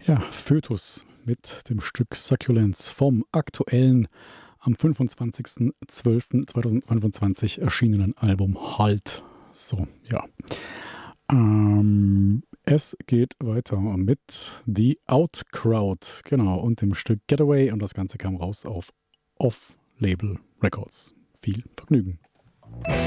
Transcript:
Ja, Fötus mit dem Stück Succulents vom aktuellen, am 25.12.2025 erschienenen Album Halt. So, ja. Es geht weiter mit The Outcrowd, genau, und dem Stück Getaway, und das Ganze kam raus auf Off-Label Records. Viel Vergnügen.